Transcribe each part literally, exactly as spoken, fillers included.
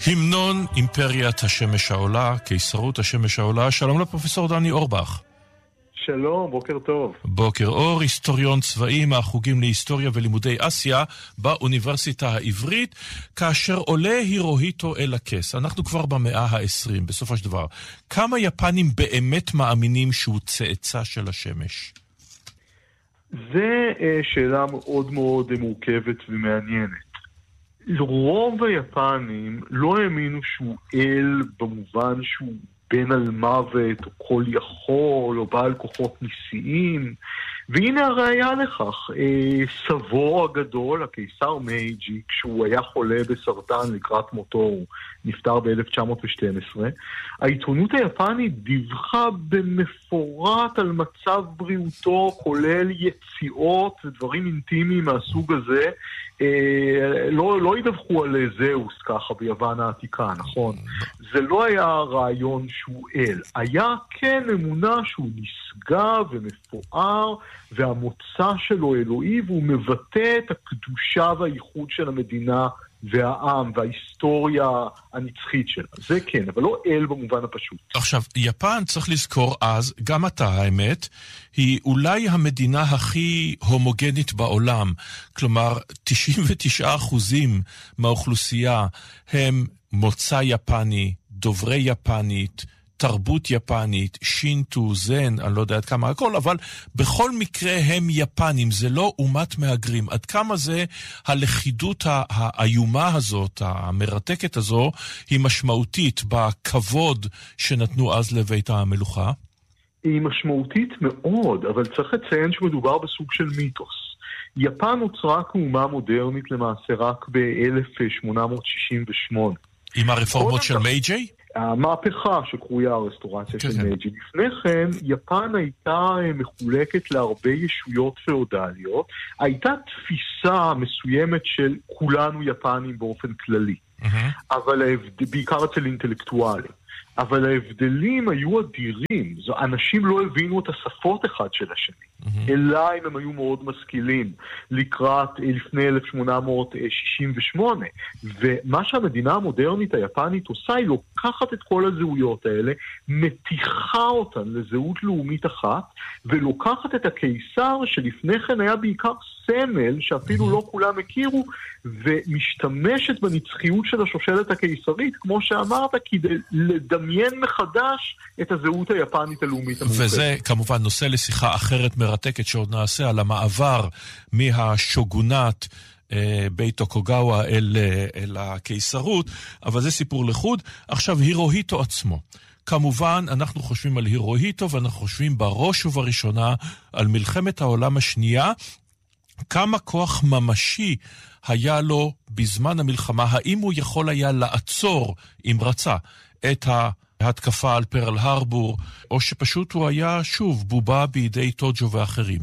המנון אימפריית השמש העולה, קיסרות השמש העולה. שלום לפרופסור דני אורבך. שלום, בוקר טוב. בוקר אור, היסטוריון צבאי מהחוגים להיסטוריה ולימודי אסיה באוניברסיטה העברית. כאשר עולה הירוהיטו אל הכס, אנחנו כבר במאה העשרים, בסופו של דבר, כמה יפנים באמת מאמינים שהוא צאצא של השמש? זה שאלה מאוד מאוד מורכבת ומעניינת. רוב היפנים לא האמינו שהוא אל במובן שהוא בן על מוות או כל יכול או בעל כוחות ניסיים, והנה הראיה לכך. סבו הגדול, הקיסר מייג'י, כשהוא היה חולה בסרטן לקראת מותו, הוא נפטר ב-אלף תשע מאות ושתים עשרה, העיתונות היפנית דיווחה במפורט על מצב בריאותו, כולל יציאות ודברים אינטימיים מהסוג הזה. לא, לא ידווחו על זהוס ככה ביוון העתיקה, נכון? זה לא היה רעיון שהוא אל. היה כן אמונה שהוא נשגב ומפואר, והמוצא שלו אלוהי, והוא מבטא את הקדושה והייחוד של המדינה והעם וההיסטוריה הנצחית שלה. זה כן, אבל לא אל במובן הפשוט. עכשיו, יפן, צריך לזכור אז, גם אתה האמת, היא אולי המדינה הכי הומוגנית בעולם. כלומר, תשעים ותשעה אחוזים מהאוכלוסייה הם מוצא יפני, דוברי יפנית, תרבות יפנית, שינטו, זן, אני לא יודע עד כמה הכל, אבל בכל מקרה הם יפנים, זה לא אומת מהגרים. עד כמה זה הלכידות האיומה הזאת, המרתקת הזו, היא משמעותית בכבוד שנתנו אז לבית המלוכה? היא משמעותית מאוד, אבל צריך לציין שמדובר בסוג של מיתוס. יפן נוצרה כאומה מודרנית למעשה רק ב-אלף שמונה מאות שישים ושמונה. עם הרפורמות של מייג'י? המהפכה שקרויה הרסטורציה של מייג'י. לפני כן, יפן הייתה מחולקת להרבה ישויות פאודליות. הייתה תפיסה מסוימת של כולנו יפנים באופן כללי. אבל בעיקר אצל אינטלקטואלים. אבל ההבדלים היו אדירים. אנשים לא הבינו את השפות אחד של השני. אלא אם הם היו מאוד משכילים לקראת לפני אלף שמונה מאות שישים ושמונה. ומה שהמדינה המודרנית היפנית עושה היא לוקחת את כל הזהויות האלה, מתיחה אותן לזהות לאומית אחת, ולוקחת את הקיסר שלפני כן היה בעיקר סמל שאפילו לא כולם הכירו, ומשתמשת בנצחיות של השושלת הקיסרית, כמו שאמרת, כדי לדמיין מחדש את הזהות היפנית הלאומית המוכרת. וזה כמובן נושא לשיחה אחרת מרתקת שעוד נעשה על המעבר מהשוגונת בית טוקוגאווה אל, אל הקיסרות, אבל זה סיפור לחוד. עכשיו, הירוהיטו עצמו. כמובן, אנחנו חושבים על הירוהיטו, ואנחנו חושבים בראש ובראשונה על מלחמת העולם השנייה, כמה כוח ממשי היה לו בזמן המלחמה, האם הוא יכול היה לעצור, אם רצה, את ההתקפה על פרל הרבור, או שפשוט הוא היה שוב בובה בידי טוג'ו ואחרים?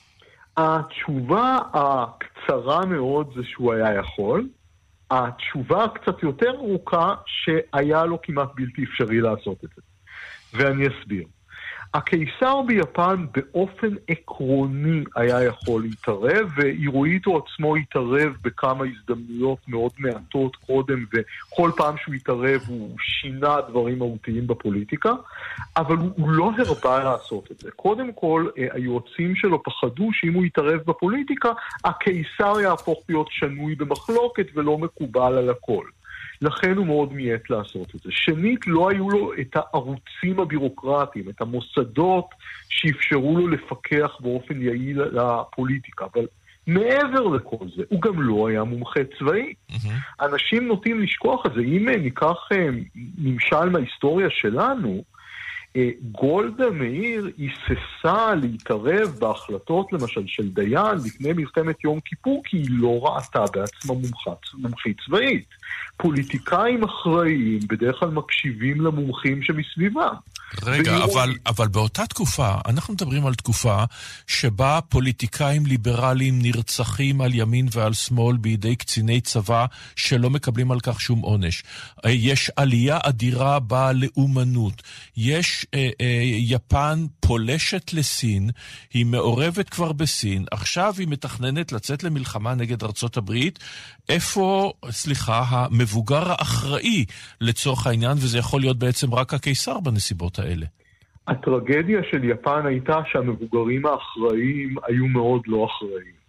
התשובה הקצרה מאוד זה שהוא היה יכול. התשובה הקצת יותר ארוכה שהיה לו כמעט בלתי אפשרי לעשות את זה. ואני אסביר. הקיסר ביפן באופן עקרוני היה יכול להתערב, והירוהיטו עצמו התערב בכמה הזדמנויות מאוד מעטות קודם, וכל פעם שהוא התערב הוא שינה דברים מהותיים בפוליטיקה, אבל הוא לא הרבה לעשות את זה. קודם כל, היועצים שלו פחדו שאם הוא יתערב בפוליטיקה, הקיסר יהפוך להיות שנוי במחלוקת ולא מקובל על הכל. לכן הוא מאוד מייעט לעשות את זה. שנית, לא היו לו את הערוצים הבירוקרטיים, את המוסדות שאפשרו לו לפקח באופן יעיל לפוליטיקה. אבל מעבר לכל זה, הוא גם לא היה מומחה צבאי. Mm-hmm. אנשים נוטים לשכוח את זה. אם ניקח נמשל מההיסטוריה שלנו, גולדה מאיר היססה להתערב בהחלטות למשל של דיין לפני מלחמת יום כיפור, כי היא לא ראתה בעצמה מומחית צבאית. פוליטיקאים אחראיים בדרך כלל מקשיבים למומחים שמסביבם. רגע, אבל, אבל באותה תקופה, אנחנו מדברים על תקופה שבה פוליטיקאים ליברליים נרצחים על ימין ועל שמאל בידי קציני צבא שלא מקבלים על כך שום עונש. יש עלייה אדירה בלאומנות. יש יפן פולשת לסין, היא מעורבת כבר בסין, עכשיו היא מתכננת לצאת למלחמה נגד ארצות הברית. איפה, סליחה, המבוגר האחראי לצורך העניין, וזה יכול להיות בעצם רק הקיסר בנסיבות האלה? הטרגדיה של יפן הייתה שהמבוגרים האחראיים היו מאוד לא אחראיים.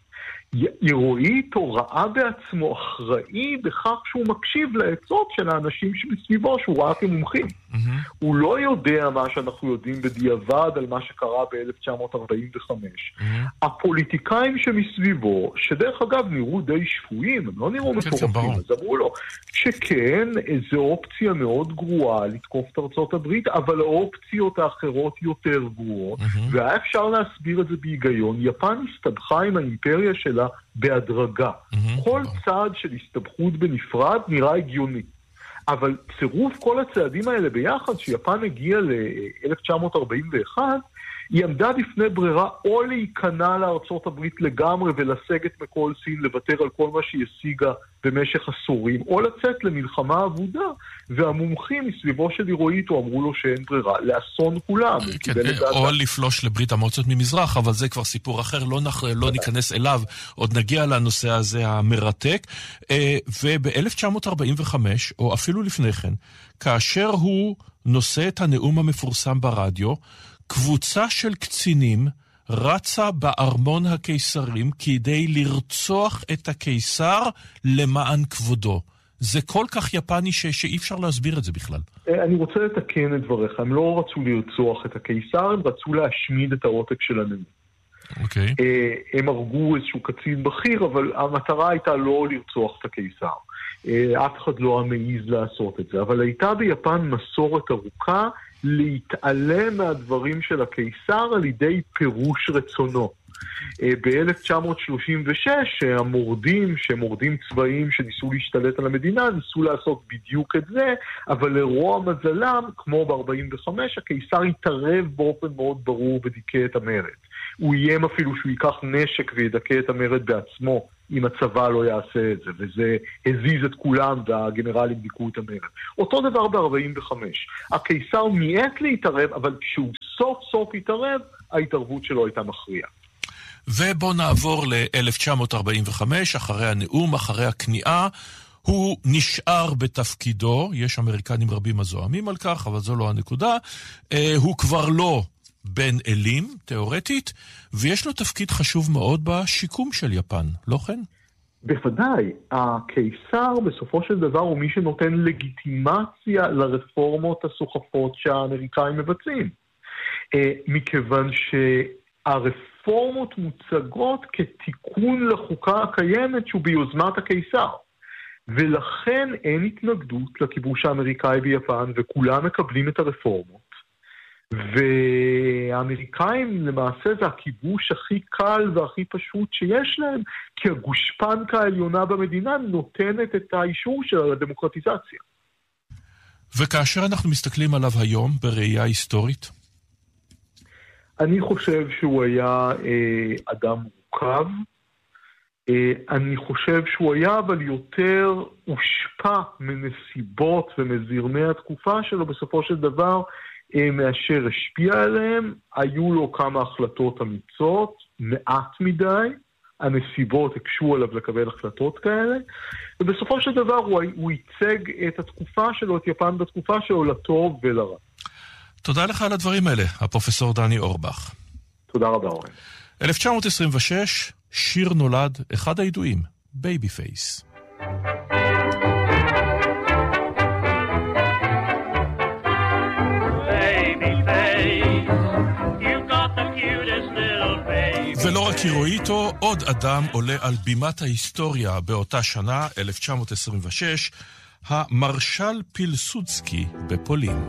הירואיטו ראה בעצמו אחראי בכך שהוא מקשיב לעצות של האנשים שמסביבו, שהוא ראה כמומחים. Mm-hmm. הוא לא יודע מה שאנחנו יודעים בדיעבד על מה שקרה ב-אלף תשע מאות ארבעים וחמש. Mm-hmm. הפוליטיקאים שמסביבו, שדרך אגב נראו די שפויים, הם לא נראו מטורפים, אז אמרו לו שכן, זו אופציה מאוד גרועה לתקוף את ארצות הברית, אבל האופציות האחרות יותר גרועות, mm-hmm. והיה אפשר להסביר את זה בהיגיון. יפן הסתבכה עם האימפריה שלה בהדרגה. Mm-hmm. כל צעד של הסתבכות בנפרד נראה הגיוני. אבל צירוף כל הצעדים האלה ביחד, שיפן הגיעה ל-אלף תשע מאות ארבעים ואחת, היא עמדה בפני ברירה או להיכנע לארצות הברית לגמרי ולסגת מכל סין, לוותר על כל מה שהיא השיגה במשך עשורים, או לצאת למלחמה עבודה, והמומחים מסביבו של הירואיטו אמרו לו שאין ברירה, לאסון כולם. כן, או לפלוש לברית המועצות ממזרח, אבל זה כבר סיפור אחר, לא, נח, לא ניכנס אליו, עוד נגיע לנושא הזה המרתק. וב-אלף תשע מאות ארבעים וחמש, או אפילו לפני כן, כאשר הוא נושא את הנאום המפורסם ברדיו, קבוצה של קצינים רצה בארמון הקיסרים כדי לרצוח את הקיסר למען כבודו. זה כל כך יפני ש... שאי אפשר להסביר את זה בכלל. אני רוצה לתקן את דבריך. הם לא רצו לרצוח את הקיסר, הם רצו להשמיד את העותק של הנאום. אוקיי. Okay. הם הרגו איזשהו קצין בכיר, אבל המטרה הייתה לא לרצוח את הקיסר. אף אחד לא המעיז לעשות את זה. אבל הייתה ביפן מסורת ארוכה להתעלם מהדברים של הקיסר על ידי פירוש רצונו. ב-אלף תשע מאות שלושים ושש המורדים, שמורדים צבאיים שניסו להשתלט על המדינה, ניסו לעשות בדיוק את זה, אבל לרוע מזלם, כמו ב-ארבעים וחמש, הקיסר התערב באופן מאוד ברור ודיכא את המרד. הוא איים אפילו שהוא ייקח נשק וידכא את המרד בעצמו, אם הצבא לא יעשה את זה, וזה הזיז את כולם והגנרלים דיכאו את המרד. אותו דבר ב-ארבעים וחמש. הקיסר מיעט להתערב, אבל כשהוא סוף סוף התערב, ההתערבות שלו הייתה מכריעה. ובוא נעבור ל-אלף תשע מאות ארבעים וחמש, אחרי הנאום, אחרי הכניעה, הוא נשאר בתפקידו, יש אמריקנים רבים הזוהמים על כך, אבל זו לא הנקודה, הוא כבר לא בן אלים, תיאורטית, ויש לו תפקיד חשוב מאוד בשיקום של יפן, לא כן? בוודאי, הקיסר בסופו של דבר הוא מי שנותן לגיטימציה לרפורמות הסוחפות שהאמריקאים מבצעים. מכיוון שהרפורמות מוצגות כתיקון לחוקה הקיימת שהוא ביוזמת הקיסר. ולכן אין התנגדות לכיבוש האמריקאי ביפן, וכולם מקבלים את הרפורמות. והאמריקאים למעשה זה הכיבוש הכי קל והכי פשוט שיש להם, כי הגושפנקה העליונה במדינה נותנת את האישור של הדמוקרטיזציה. וכאשר אנחנו מסתכלים עליו היום בראייה היסטורית? אני חושב שהוא היה אה, אדם מורכב, אה, אני חושב שהוא היה אבל יותר הושפע מנסיבות ומזרמי התקופה שלו בסופו של דבר, מאשר השפיע עליהם. היו לו כמה החלטות אמיצות, מעט מדי, הנסיבות הקשו עליו לקבל החלטות כאלה, ובסופו של דבר הוא, הוא ייצג את התקופה שלו, את יפן בתקופה שלו, לטוב ולרע. תודה לך על הדברים האלה, הפרופסור דני אורבך. תודה רבה, אורן. אלף תשע מאות עשרים ושש, שיר נולד, אחד הידועים, בייבי פייס. ולא רק הירואיטו, עוד אדם עולה על בימת ההיסטוריה באותה שנה, אלף תשע מאות עשרים ושש, המרשל פילסודסקי בפולין.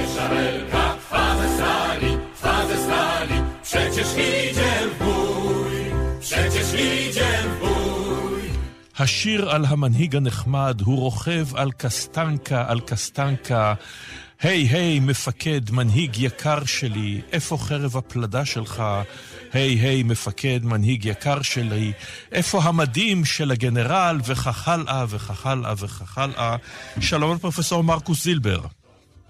השיר על המנהיג הנחמד, הוא רוכב על קסטנקה, על קסטנקה, היי היי מפקד, מנהיג יקר שלי, איפה חרב הפלדה שלך? היי היי מפקד, מנהיג יקר שלי, איפה המדים של הגנרל? וכך הלאה וכך הלאה וכך הלאה. שלום לפרופסור מרקוס זילבר.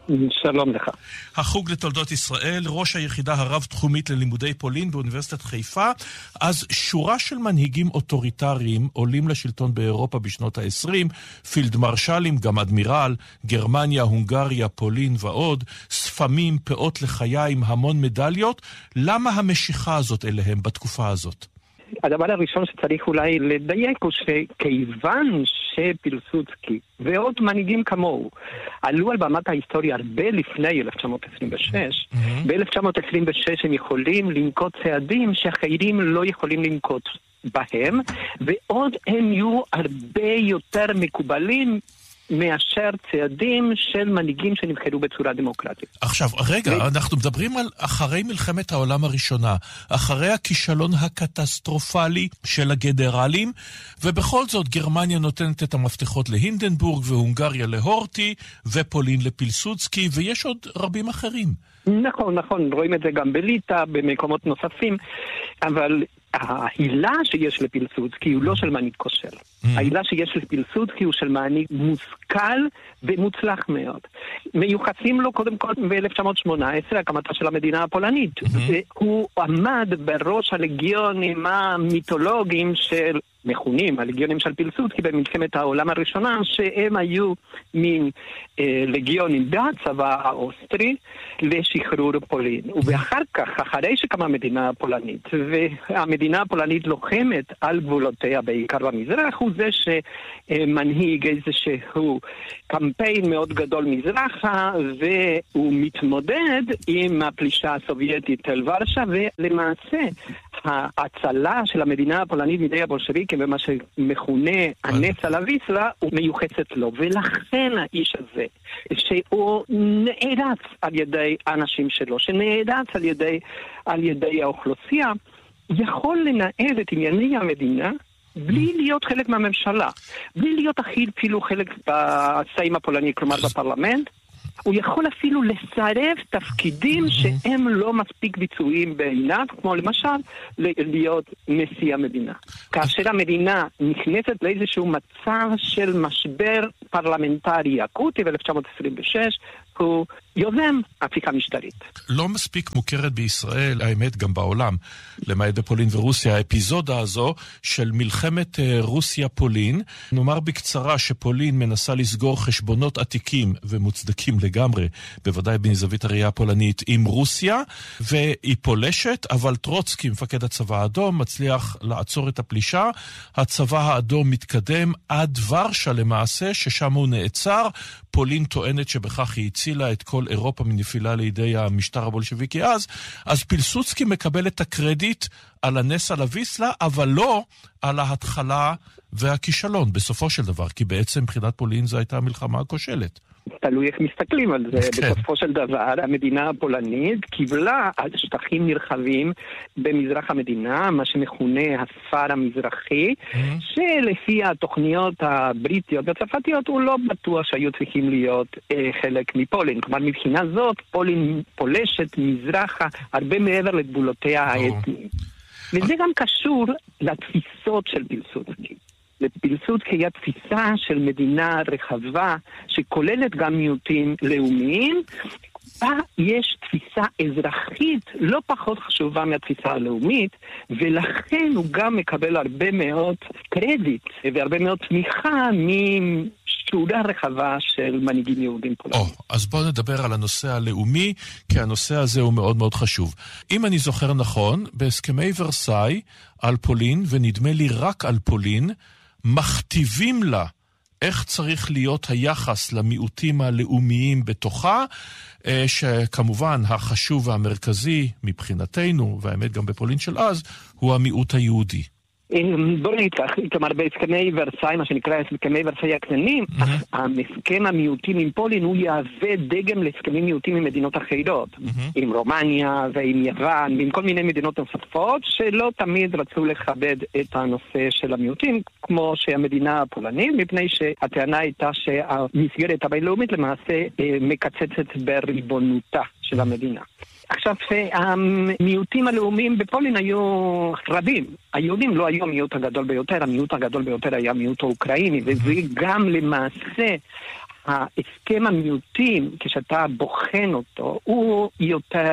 שלום לך. החוג לתולדות ישראל, ראש היחידה הרב-תחומית ללימודי פולין באוניברסיטת חיפה. אז שורה של מנהיגים אוטוריטריים עולים לשלטון באירופה בשנות ה-עשרים, פילד מרשלים, גם אדמירל, גרמניה, הונגריה, פולין ועוד, ספמים, פאות לחיים, המון מדליות. למה המשיכה הזאת אליהם בתקופה הזאת? הדבר הראשון שצריך אולי לדייק הוא שכיוון שפילסודסקי ועוד מנהיגים כמוהו עלו על במת ההיסטוריה הרבה לפני אלף תשע מאות עשרים ושש, mm-hmm. ב-אלף תשע מאות עשרים ושש הם יכולים לנקוט צעדים שאחרים לא יכולים לנקוט בהם, ועוד הם יהיו הרבה יותר מקובלים מאשר צעדים של מנהיגים שנבחרו בצורה דמוקרטית. עכשיו, רגע, ו... אנחנו מדברים על אחרי מלחמת העולם הראשונה, אחרי הכישלון הקטסטרופלי של הגנרלים, ובכל זאת גרמניה נותנת את המפתחות להינדנבורג, והונגריה להורטי, ופולין לפילסודסקי, ויש עוד רבים אחרים. נכון, נכון, רואים את זה גם בליטא, במקומות נוספים, אבל ההילה שיש לפילסודסקי הוא לא של מנהיג כושל. ההילה שיש לפילסודסקי הוא של מנהיג מושכל ומוצלח מאוד. מיוחסים לו קודם כל ב-אלף תשע מאות שמונה עשרה הקמתה של המדינה הפולנית. הוא עמד בראש הלגיונים המיתולוגיים של מכונים, הלגיונים של פילסודסקי במלחמת העולם הראשונה, שהם היו מין אה, לגיונים בצבא האוסטרי לשחרור פולין. ואחר כך, אחרי שקמה המדינה הפולנית, והמדינה הפולנית לוחמת על גבולותיה בעיקר במזרח, הוא זה שמנהיג איזשהו קמפיין מאוד גדול מזרחה, והוא מתמודד עם הפלישה הסובייטית אל ורשה, ולמעשה ההצלה של המדינה הפולנית מידי הבולשביקים ומה שמכונה הנס על הוויסלה הוא מיוחסת לו, ולכן האיש הזה שהוא נערץ על ידי האנשים שלו, שנערץ על ידי, על ידי האוכלוסייה, יכול לנהל את ענייני המדינה בלי להיות חלק מהממשלה, בלי להיות אפילו חלק בסיים הפולני, כלומר בפרלמנט. הוא יכול אפילו לסרב תפקידים שהם לא מספיק ביצועיים בעיניו, כמו למשל להיות נשיא המדינה. כאשר המדינה נכנסת לאיזשהו מצב של משבר פרלמנטרי אקוטי ב-אלף תשע מאות עשרים ושש, הוא יוזם הפיכה משטרית. לא מספיק מוכרת בישראל, האמת גם בעולם, למעט בפולין ורוסיה, האפיזודה הזו של מלחמת רוסיה-פולין. נאמר בקצרה שפולין מנסה לסגור חשבונות עתיקים ומוצדקים לגמרי, בוודאי בזווית הראייה הפולנית, עם רוסיה, והיא פולשת, אבל טרוצקי, מפקד הצבא האדום, מצליח לעצור את הפלישה. הצבא האדום מתקדם עד ורשה למעשה, ששם הוא נעצר. פולין טוענת שבכך היא הצילה את כל אירופה מנפילה לידי המשטר הבולשביקי אז, אז פילסודסקי מקבל את הקרדיט על הנס על הוויסלה, אבל לא על ההתחלה והכישלון בסופו של דבר, כי בעצם מבחינת פולין זו הייתה המלחמה הכושלת. תלוי איך מסתכלים על זה. בסופו של דבר, המדינה הפולנית קיבלה על שטחים נרחבים במזרח המדינה, מה שמכונה הספר המזרחי, שלפי התוכניות הבריטיות והצרפתיות הוא לא בטוח שהיו צריכים להיות חלק מפולין. כלומר, מבחינה זאת, פולין פולשת מזרחה הרבה מעבר לגבולותיה האתניים. וזה גם קשור לתפיסות של פילסודסקי. לפילסודסקי היא התפיסה של מדינה רחבה שכוללת גם מיעוטים לאומיים, בה יש תפיסה אזרחית לא פחות חשובה מהתפיסה הלאומית, ולכן הוא גם מקבל הרבה מאוד קרדיט והרבה מאוד תמיכה משורה רחבה של מנהיגים יהודים פולנים. Oh, אז בואו נדבר על הנושא הלאומי, כי הנושא הזה הוא מאוד מאוד חשוב. אם אני זוכר נכון, בהסכמי ורסאי על פולין, ונדמה לי רק על פולין, מכתיבים לה איך צריך להיות היחס למיעוטים הלאומיים בתוכה, שכמובן החשוב והמרכזי מבחינתנו, והאמת גם בפולין של אז, הוא המיעוט היהודי. בוא נגיד כך, כלומר בהסכמי ורסאי, מה שנקרא הסכמי ורסאי הקטנים, הסכם המיעוטים עם פולין הוא יהווה דגם להסכמים מיעוטים עם מדינות אחרות, עם רומניה ועם יוון, ועם כל מיני מדינות נוספות שלא תמיד רצו לכבד את הנושא של המיעוטים, כמו שהמדינה הפולנית, מפני שהטענה הייתה שהמסגרת הבינלאומית למעשה מקצצת בריבונותה של המדינה. עכשיו, המיעוטים הלאומיים בפולין היו רבים. היהודים לא היו המיעוט הגדול ביותר, המיעוט הגדול ביותר היה המיעוט האוקראיני, וזה גם למעשה ההסכם המיעוטים, כשאתה בוחן אותו, הוא יותר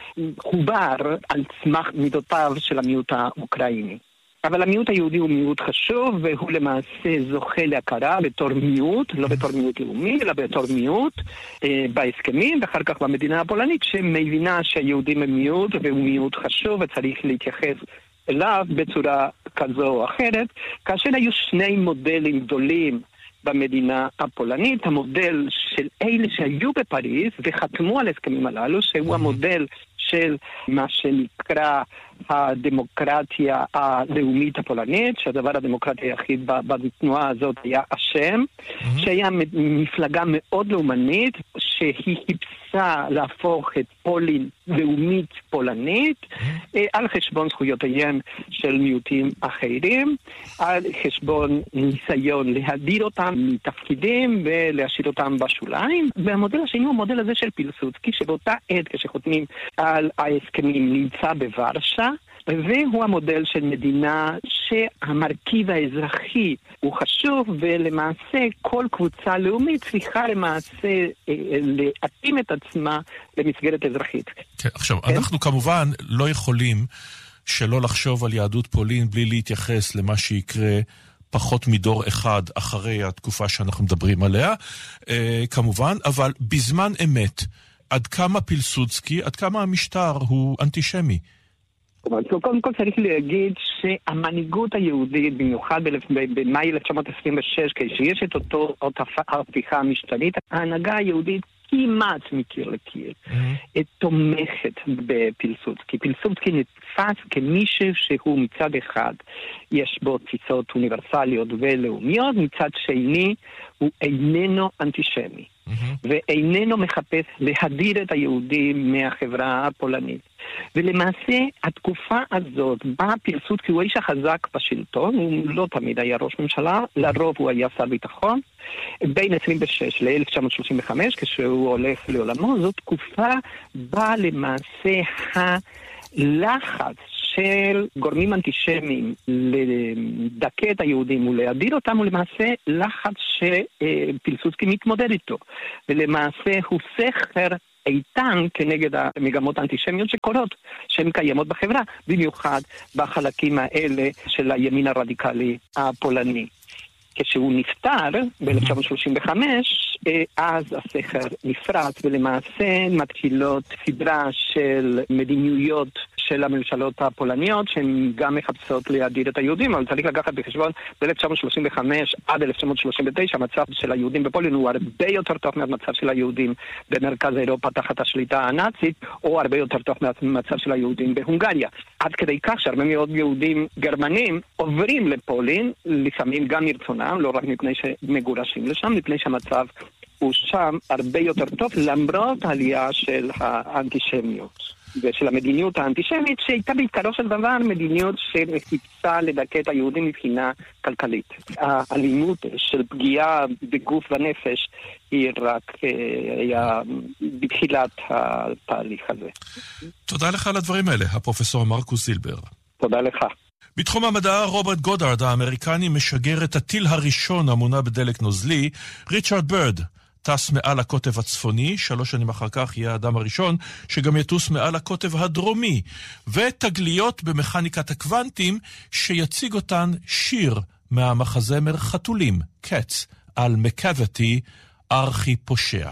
חובר על סמך מידותיו של המיעוט האוקראיני. אבל המיעוט היהודי הוא מיעוט חשוב, והוא למעשה זוכה להכרה בתור מיעוט, לא בתור מיעוט לאומי, אלא בתור מיעוט אה, בהסכמים, ואחר כך במדינה הפולנית, שמבינה שהיהודים הם מיעוט, והוא מיעוט חשוב, וצריך להתייחס אליו בצורה כזו או אחרת, כאשר היו שני מודלים גדולים במדינה הפולנית, המודל של אלה שהיו בפריז וחתמו על הסכמים הללו, שהוא המודל של מה שנקרא הדמוקרטיה הלאומית הפולנית, שהדבר הדמוקרטי היחיד בתנועה הזאת היה השם, mm-hmm. שהיה מפלגה מאוד לאומנית, שהיא חיפשה להפוך את פולין לאומית פולנית, mm-hmm. על חשבון זכויותיהם של מיעוטים אחרים, על חשבון ניסיון להדיר אותם מתפקידים ולהשאיר אותם בשוליים. והמודל השני הוא המודל הזה של פילסודסקי, שבאותה עת כשחותמים על ההסכמים נמצא בוורשה, והוא המודל של מדינה שהמרכיב האזרחי הוא חשוב, ולמעשה כל קבוצה לאומית צריכה למעשה להתאים את עצמה למסגרת אזרחית. כן, עכשיו, כן? אנחנו כמובן לא יכולים שלא לחשוב על יהדות פולין בלי להתייחס למה שיקרה פחות מדור אחד אחרי התקופה שאנחנו מדברים עליה, אה, כמובן, אבל בזמן אמת, עד כמה פילסודסקי, עד כמה המשטר הוא אנטישמי? קודם כל צריך להגיד שהמנהיגות היהודית, במיוחד במאי אלף תשע מאות עשרים ושש, כשיש את אותו ההפיכה המשטרית, ההנהגה היהודית כמעט מקיר לקיר, mm-hmm. תומכת בפילסודסקי. פילסודסקי נתפס כמישהו שהוא מצד אחד, יש בו תפיסות אוניברסליות ולאומיות, מצד שני הוא איננו אנטישמי. Mm-hmm. ואיננו מחפש להדיר את היהודים מהחברה הפולנית. ולמעשה התקופה הזאת בה פילסודסקי הוא האיש החזק בשלטון, הוא לא תמיד היה ראש ממשלה, לרוב הוא היה שר ביטחון, בין עשרים ושש ל-אלף תשע מאות שלושים וחמש כשהוא הולך לעולמו, זאת תקופה בה למעשה הלחץ של גורמים אנטישמיים לדכא את היהודים ולהדיר אותם, הוא למעשה לחץ שפילסודסקי מתמודד איתו, ולמעשה הוא סכר איתן כנגד המגמות האנטישמיות שקורות, שהן קיימות בחברה, במיוחד בחלקים האלה של הימין הרדיקלי הפולני. כשהוא נפטר ב-אלף תשע מאות שלושים וחמש, אז הסכר נפרץ, ולמעשה מתחילות סדרה של מדיניות של הממשלות הפולניות, שהן גם מחפשות להדיר את היהודים, אבל צריך לקחת בחשבון, ב-אלף תשע מאות שלושים וחמש עד אלף תשע מאות שלושים ותשע, המצב של היהודים בפולין הוא הרבה יותר טוב מהמצב של היהודים במרכז אירופה תחת השליטה הנאצית, או הרבה יותר טוב מהמצב של היהודים בהונגריה. עד כדי כך שהרבה מאוד יהודים גרמנים עוברים לפולין, לפעמים גם מרצונם, לא רק מפני שמגורשים לשם, מפני שהמצב הוא שם הרבה יותר טוב, למרות העלייה של האנטישמיות. ושל המדיניות האנטישמית, שהייתה בעיקרו של דבר מדיניות שחיפשה לדכא את היהודים מבחינה כלכלית. האלימות של פגיעה בגוף ונפש היא רק היה בתחילת התהליך הזה. תודה לך על הדברים האלה, הפרופסור מרקוס זילבר. תודה לך. בתחום המדע, רוברט גודארד האמריקני משגר את הטיל הראשון המונע בדלק נוזלי, ריצ'רד בירד. טס מעל הקוטב הצפוני, שלוש שנים אחר כך יהיה האדם הראשון שגם יטוס מעל הקוטב הדרומי, ותגליות במכניקת הקוונטים שיציג אותן שיר מהמחזמר חתולים, קץ, על מקאבטי, ארכי פושע.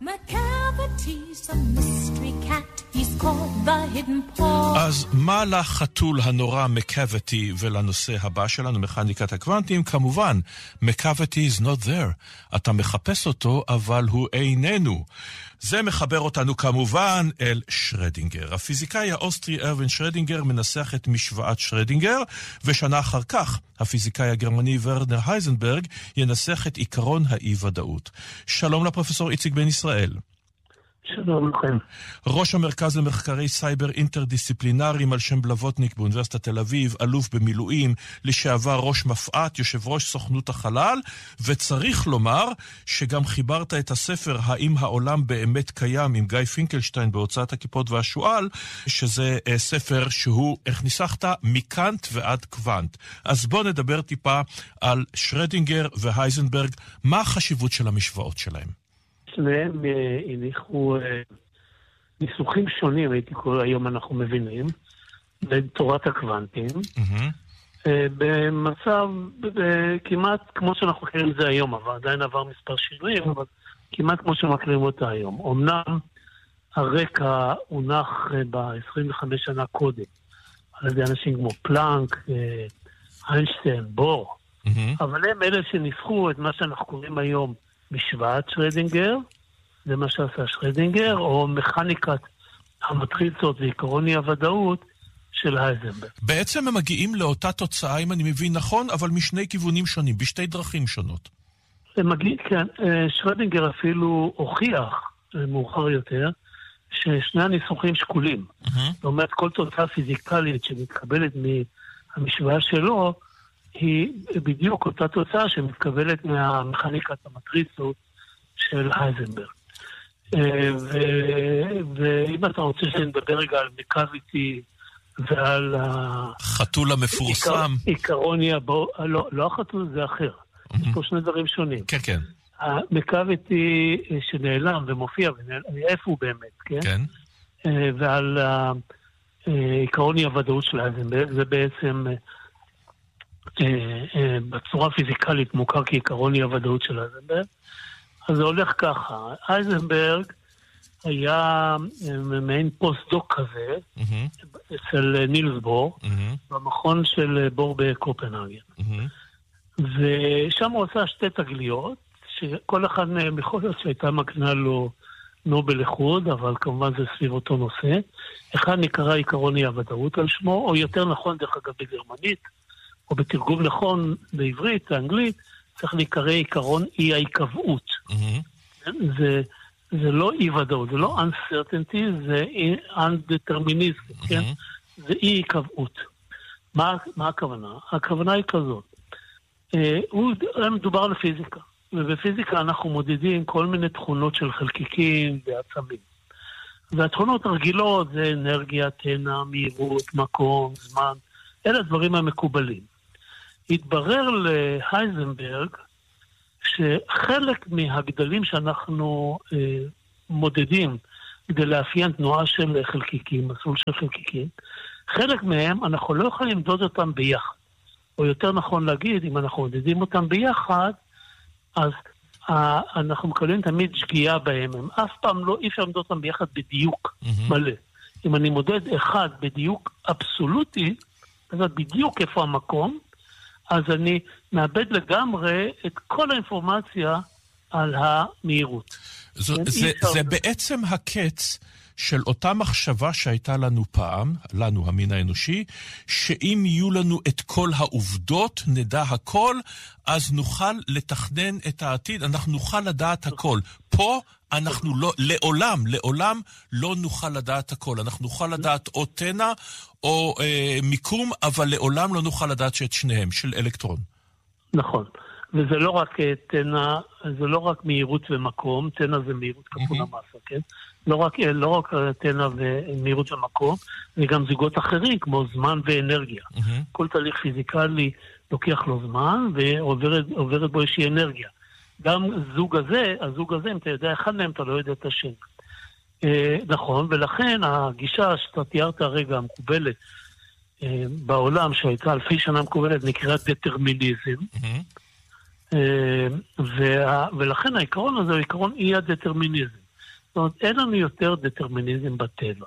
McCavity's a mystery cat, he's called the hidden paw. אז מה לחתול הנורא מקאבטי ולנושא הבא שלנו, מכניקת הקוונטים? כמובן, מקאבטי is not there. אתה מחפש אותו, אבל הוא איננו. זה מחבר אותנו כמובן אל שרדינגר. הפיזיקאי האוסטרי ארווין שרדינגר מנסח את משוואת שרדינגר, ושנה אחר כך הפיזיקאי הגרמני ורנר הייזנברג ינסח את עיקרון האי-ודאות. שלום לפרופסור איציק בן ישראל. שלום לכם. ראש המרכז למחקרי סייבר אינטרדיסציפלינריים על שם בלווטניק באוניברסיטת תל אביב, אלוף במילואים, לשעבר ראש מפעת, יושב ראש סוכנות החלל, וצריך לומר שגם חיברת את הספר האם העולם באמת קיים עם גיא פינקלשטיין בהוצאת הכיפות והשואל, שזה ספר שהוא, איך ניסחת, מקאנט ועד קוונט. אז בוא נדבר טיפה על שרדינגר והייזנברג, מה החשיבות של המשוואות שלהם? שניהם הניחו ניסוחים שונים, הייתי קורא, היום אנחנו מבינים, בתורת הקוונטים, במצב כמעט כמו שאנחנו מכירים את זה היום, אבל עדיין עבר מספר שינויים, אבל כמעט כמו שמכירים אותה היום. אמנם הרקע הונח ב-עשרים וחמש שנה קודם, על ידי אנשים כמו פלנק, איינשטיין, בור, אבל הם אלה שניסחו את מה שאנחנו קוראים היום משוואת שרדינגר, זה מה שעשה שרדינגר, או מכניקת המטריצות ועיקרון הוודאות של הייזנברג. בעצם הם מגיעים לאותה תוצאה, אם אני מבין נכון, אבל משני כיוונים שונים, בשתי דרכים שונות. הם מגיעים, כן, שרדינגר אפילו הוכיח, מאוחר יותר, ששני הניסוחים שקולים. Mm-hmm. זאת אומרת, כל תוצאה פיזיקלית שמתקבלת מהמשוואה שלו, היא בדיוק אותה תוצאה שמתקבלת מהמכניקת המטריצות של הייזנברג. ואם אתה רוצה שנדבר רגע על מקאביטי ועל חתול המפורסם. עיקרוני, לא החתול זה אחר. יש פה שני דברים שונים. כן, כן. המקאביטי שנעלם ומופיע, איפה הוא באמת, כן? ועל עיקרוני הוודאות של הייזנברג, זה בעצם בצורה פיזיקלית מוכר כעיקרון אי הוודאות של הייזנברג. אז זה הולך ככה. הייזנברג היה מעין פוסט-דוק כזה, אצל נילס בור, במכון של בור בקופנהגן. ושם הוא עשה שתי תגליות, שכל אחד מהם יכול להיות שהייתה מקנה לו נובל איחוד, אבל כמובן זה סביב אותו נושא. אחד נקרא עיקרון אי הוודאות על שמו, או יותר נכון דרך אגב בגרמנית, או בתרגום נכון בעברית, באנגלית, צריך להיקרא עיקרון אי ההיקבעות. Mm-hmm. זה, זה לא אי ודאות, זה לא uncertainty, זה undeterminism, mm-hmm. כן? זה אי היקבעות. מה, מה הכוונה? הכוונה היא כזאת. אה, הוא מדובר על פיזיקה, ובפיזיקה אנחנו מודדים כל מיני תכונות של חלקיקים ועצמים. והתכונות הרגילות זה אנרגיה, תנע, מהירות, מקום, זמן, אלה הדברים המקובלים. התברר להייזנברג שחלק מהגדלים שאנחנו אה, מודדים כדי לאפיין תנועה של חלקיקים, מסלול של חלקיקים, חלק מהם אנחנו לא יכולים למדוד אותם ביחד. או יותר נכון להגיד, אם אנחנו מודדים אותם ביחד, אז אה, אנחנו מקבלים תמיד שגיאה בהם. הם אף פעם לא, אי אפשר למדוד אותם ביחד בדיוק mm-hmm. מלא. אם אני מודד אחד בדיוק אבסולוטי, אז בדיוק איפה המקום, אז אני מאבד לגמרי את כל האינפורמציה על המהירות. זו, זה, זה בעצם הקץ של אותה מחשבה שהייתה לנו פעם, לנו המין האנושי, שאם יהיו לנו את כל העובדות, נדע הכל, אז נוכל לתכנן את העתיד, אנחנו נוכל לדעת הכל. פה אנחנו לא, לעולם, לעולם לא נוכל לדעת הכל. אנחנו נוכל לדעת או תנע או אה, מיקום, אבל לעולם לא נוכל לדעת שאת שניהם, של אלקטרון. נכון. וזה לא רק תנע, זה לא רק מהירות ומקום, תנע זה מהירות כפול המסה, כן? לא רק, לא רק תנע ומהירות ומקום, זה גם זוגות אחרים, כמו זמן ואנרגיה. כל תהליך פיזיקלי לוקח לו זמן, ועוברת בו איזושהי אנרגיה. גם זוג הזה, הזוג הזה, אם אתה יודע אחד מהם, אתה לא יודע את השני. אה, נכון, ולכן הגישה שאתה תיארת הרגע המקובלת אה, בעולם, שהייתה אלפי שנה מקובלת, נקראת דטרמיניזם. Mm-hmm. אה, וה, ולכן העיקרון הזה הוא עיקרון אי הדטרמיניזם. זאת אומרת, אין לנו יותר דטרמיניזם בטבע.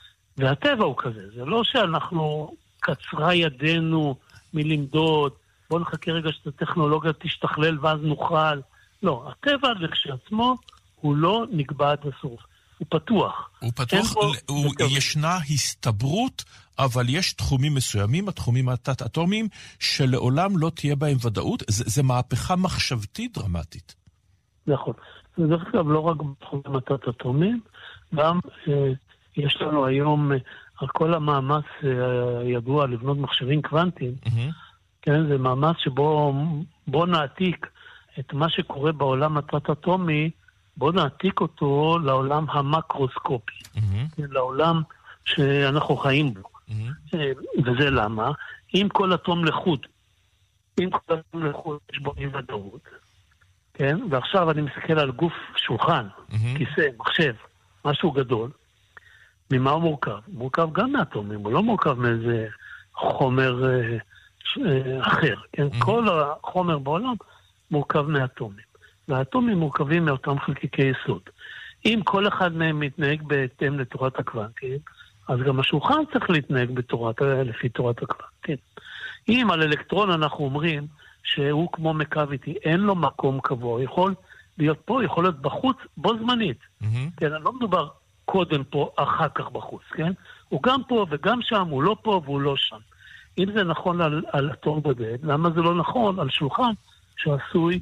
והטבע הוא כזה, זה לא שאנחנו קצרה ידינו מלמדוד, בואו נחכה רגע שהטכנולוגיה תשתכלל ואז נוכל. לא, הטבע לכשעצמו הוא לא נקבע עד הסוף. הוא פתוח. הוא פתוח, הוא, ישנה הסתברות, אבל יש תחומים מסוימים, התחומים התת-אטומיים, שלעולם לא תהיה בהם ודאות. זה, זה מהפכה מחשבתית דרמטית. נכון. דרך אגב, לא רק בתחום מתת אטומים, גם אה, יש לנו היום, אה, על כל המאמץ אה, ידוע לבנות מחשבים קוונטיים, mm-hmm. כן, זה מאמץ שבו בוא נעתיק את מה שקורה בעולם מתת אטומי, בוא נעתיק אותו לעולם המקרוסקופי, mm-hmm. כן, לעולם שאנחנו חיים בו. Mm-hmm. אה, וזה למה? אם כל אטום לחוד, אם כל אטום לחוד יש בו אי ודאות, כן? ועכשיו אני מסתכל על גוף שולחן, mm-hmm. כיסא, מחשב, משהו גדול. ממה הוא מורכב? הוא מורכב גם מאטומים, הוא לא מורכב מאיזה חומר אה, אה, אחר, כן? Mm-hmm. כל החומר בעולם מורכב מאטומים. והאטומים מורכבים מאותם חלקיקי יסוד. אם כל אחד מהם מתנהג בהתאם לתורת הקוונטים, אז גם השולחן צריך להתנהג בתורת, לפי תורת הקוונטים. אם על אלקטרון אנחנו אומרים, שהוא כמו מקוויטי, אין לו מקום קבוע, יכול להיות פה, יכול להיות בחוץ, בו זמנית. Mm-hmm. כן, לא מדובר קודם פה, אחר כך בחוץ, כן? הוא גם פה וגם שם, הוא לא פה והוא לא שם. אם זה נכון על, על אטום בודד, למה זה לא נכון על שולחן שעשוי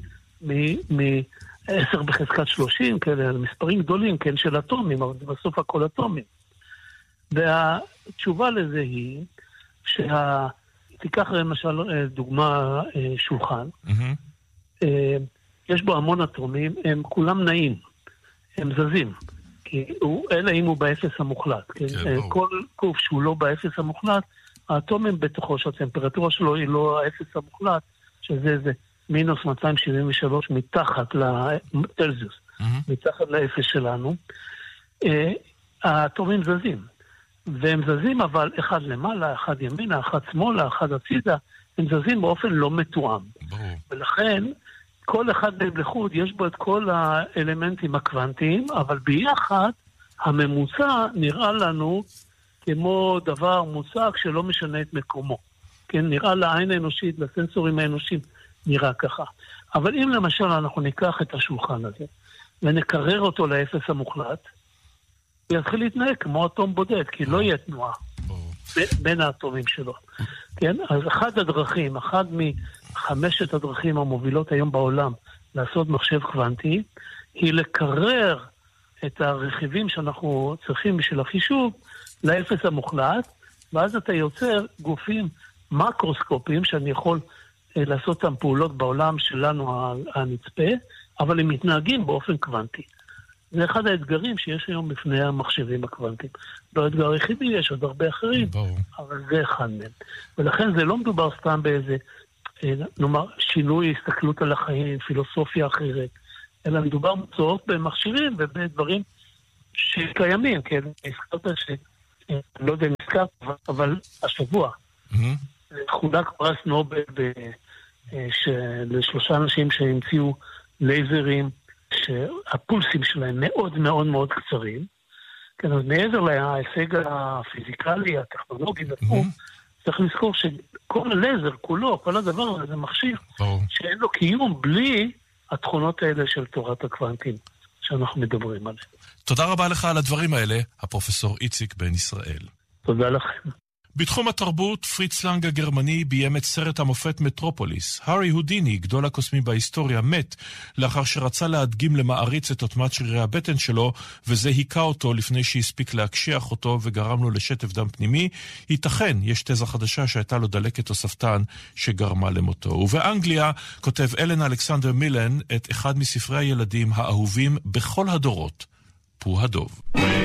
מ-עשר בחזקת שלושים, כאלה, על מספרים גדולים, כן, של אטומים, אבל בסוף הכל אטומים. והתשובה לזה היא, שה... תיקח למשל דוגמה שולחן, mm-hmm. יש בו המון אטומים, הם כולם נעים, הם זזים, כי הוא, אלא אם הוא באפס המוחלט. כן, כל גוף שהוא לא באפס המוחלט, האטומים בתוכו שהטמפרטורה שלו היא לא האפס המוחלט, שזה זה מינוס מאתיים שבעים ושלוש מתחת לטלזיוס, mm-hmm. מתחת לאפס שלנו, האטומים זזים. והם זזים אבל אחד למעלה, אחד ימינה, אחד שמאלה, אחד הצידה, הם זזים באופן לא מתואם. ברור. ולכן כל אחד בהם לחוד יש בו את כל האלמנטים הקוונטיים, אבל ביחד הממוצע נראה לנו כמו דבר מוצק שלא משנה את מקומו. כן, נראה לעין האנושית, לסנסורים האנושיים, נראה ככה. אבל אם למשל אנחנו ניקח את השולחן הזה ונקרר אותו לאפס המוחלט, הוא יתחיל להתנהג כמו אטום בודד, כי לא יהיה תנועה בין האטומים שלו. כן? אז אחד הדרכים, אחד מחמשת הדרכים המובילות היום בעולם לעשות מחשב קוונטי, היא לקרר את הרכיבים שאנחנו צריכים בשביל החישוב לאפס המוחלט, ואז אתה יוצר גופים מקרוסקופיים שאני יכול לעשות אותם פעולות בעולם שלנו הנצפה, אבל הם מתנהגים באופן קוונטי. זה אחד האתגרים שיש היום בפני המחשבים הקוונטיים. לא האתגר היחידי, יש עוד הרבה אחרים, ברור. אבל זה אחד מהם. ולכן זה לא מדובר סתם באיזה, נאמר, שינוי הסתכלות על החיים, פילוסופיה אחרת, אלא מדובר מצואות במחשבים ובדברים שקיימים, כן? הזכרת ש... אני לא יודע אם הזכרת, אבל השבוע, mm-hmm. חולק פרס נובל ב... לשלושה אנשים שהמציאו לייזרים, שהפולסים שלהם מאוד מאוד מאוד קצרים, כן, אז מעבר להישג הפיזיקלי, הטכנולוגי, mm-hmm. צריך לזכור שכל הלייזר, כולו, כל הדבר הזה, זה מכשיר oh. שאין לו קיום בלי התכונות האלה של תורת הקוונטים שאנחנו מדברים עליהם. תודה רבה לך על הדברים האלה, הפרופסור איציק בן ישראל. תודה לכם. בתחום התרבות, פריץ לנג הגרמני ביים את סרט המופת מטרופוליס. הארי הודיני, גדול הקוסמים בהיסטוריה, מת לאחר שרצה להדגים למעריץ את עוצמת שרירי הבטן שלו, וזה היכה אותו לפני שהספיק להקשיח אותו וגרם לו לשטף דם פנימי. ייתכן, יש תזה חדשה שהייתה לו דלקת או ספתן שגרמה למותו. ובאנגליה כותב אלן אלכסנדר מילן את אחד מספרי הילדים האהובים בכל הדורות, פו הדוב.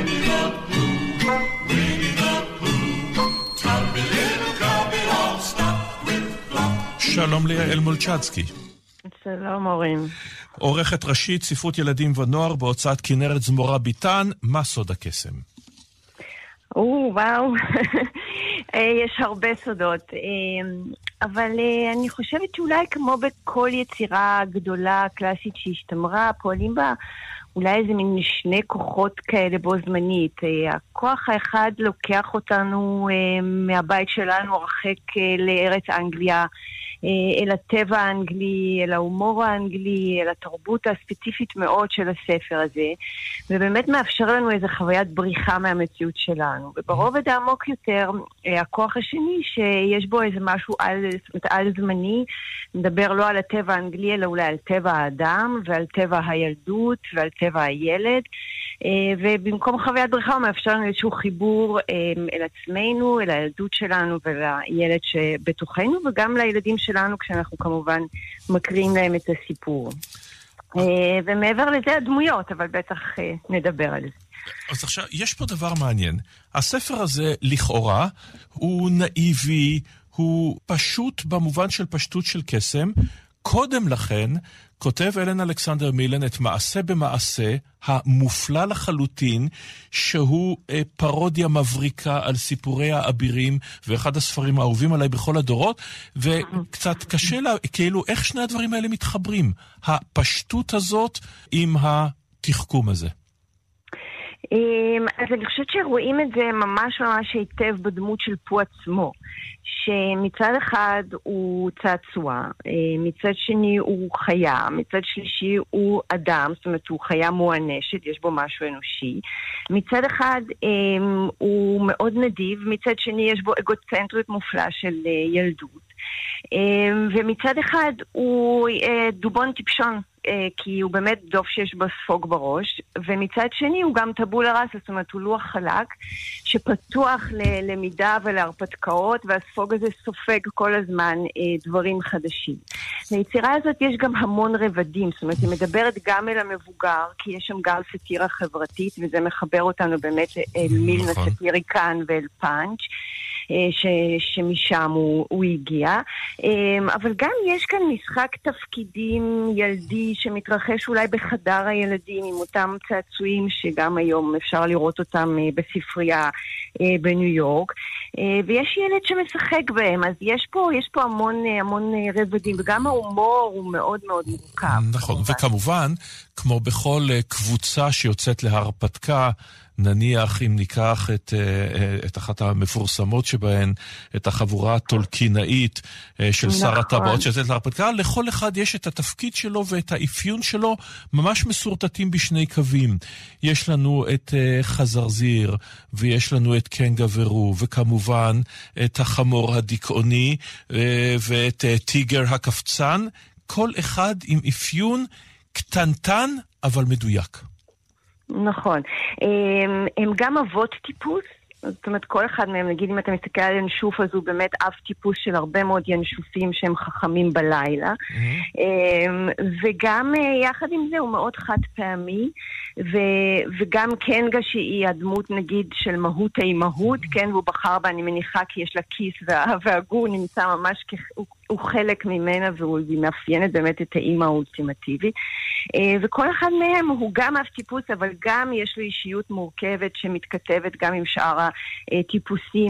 שלום ליעל מולצ'צקי. שלום אורים. עורכת ראשית ספרות ילדים ונוער בהוצאת כנרת זמורה ביטן, מה סוד הקסם? או, וואו. יש הרבה סודות. אבל אני חושבת שאולי כמו בכל יצירה גדולה, קלאסית שהשתמרה, פועלים בה אולי איזה מין שני כוחות כאלה בו זמנית. הכוח האחד לוקח אותנו מהבית שלנו הרחק לארץ אנגליה, אל הטבע האנגלי, אל ההומור האנגלי, אל התרבות הספציפית מאוד של הספר הזה, ובאמת מאפשר לנו איזו חוויית בריחה מהמציאות שלנו. וברובד העמוק יותר, הכוח השני שיש בו איזה משהו על, על זמני, מדבר לא על הטבע האנגלי, אלא אולי על טבע האדם, ועל טבע הילדות, ועל טבע הילד, ובמקום חוויית בריחה הוא מאפשר לנו איזשהו חיבור אל עצמנו, אל הילדות שלנו ולילד שבתוכנו, וגם לילדים שלנו כשאנחנו כמובן מקריאים להם את הסיפור. ומעבר לזה הדמויות, אבל בטח נדבר על זה. אז עכשיו, יש פה דבר מעניין. הספר הזה לכאורה הוא נאיבי, הוא פשוט במובן של פשטות של קסם. קודם לכן כותב אלן אלכסנדר מילן את מעשה במעשה המופלא לחלוטין, שהוא אה, פרודיה מבריקה על סיפורי האבירים, ואחד הספרים האהובים עליי בכל הדורות, וקצת קשה לה, כאילו איך שני הדברים האלה מתחברים, הפשטות הזאת עם התחכום הזה. אז אני חושבת שרואים את זה ממש ממש היטב בדמות של פו עצמו, שמצד אחד הוא צעצוע, מצד שני הוא חיה, מצד שלישי הוא אדם, זאת אומרת הוא חיה מואנשת, יש בו משהו אנושי. מצד אחד הוא מאוד נדיב, מצד שני יש בו אגוצנטריות מופלא של ילדות. ומצד אחד הוא דובון טיפשון, כי הוא באמת דוב שיש בו ספוג בראש, ומצד שני הוא גם טבולה ראסה, זאת אומרת הוא לוח חלק שפתוח ללמידה ולהרפתקאות, והספוג הזה סופג כל הזמן דברים חדשים. ליצירה הזאת יש גם המון רבדים, זאת אומרת היא מדברת גם אל המבוגר, כי יש שם גם סטירה חברתית, וזה מחבר אותנו באמת אל מילנה סטיריקן ואל פאנץ', ש, שמשם הוא, הוא הגיע. אבל גם יש כאן משחק תפקידים ילדי שמתרחש אולי בחדר הילדים עם אותם צעצועים שגם היום אפשר לראות אותם בספרייה בניו יורק. ויש ילד שמשחק בהם, אז יש פה, יש פה המון, המון רבדים, וגם ההומור הוא מאוד מאוד מורכב. נכון, וכמובן, כמו בכל קבוצה שיוצאת להרפתקה, נניח אם ניקח את, את אחת המפורסמות שבהן, את החבורה הטולקינאית של שר נכון. הטבעות שיוצאת להרפתקה, לכל אחד יש את התפקיד שלו ואת האפיון שלו ממש מסורטטים בשני קווים. יש לנו את חזרזיר, ויש לנו את קנגה ורו, וכמובן את החמור הדיכאוני, ואת טיגר הקפצן, כל אחד עם אפיון קטנטן אבל מדויק. נכון. הם, הם גם אבות טיפוס, זאת אומרת כל אחד מהם, נגיד אם אתה מסתכל על ינשוף, אז הוא באמת אב טיפוס של הרבה מאוד ינשופים שהם חכמים בלילה, mm-hmm. וגם יחד עם זה הוא מאוד חד פעמי, ו- וגם קנגה שהיא הדמות נגיד של מהות האימהות, mm-hmm. כן, והוא בחר בה, אני מניחה כי יש לה כיס וה- והגור נמצא ממש כ... הוא, הוא חלק ממנה, והוא מאפיינת באמת את האימא האולטימטיבי. וכל אחד מהם הוא גם אף טיפוס, אבל גם יש לו אישיות מורכבת שמתכתבת גם עם שאר הטיפוסים,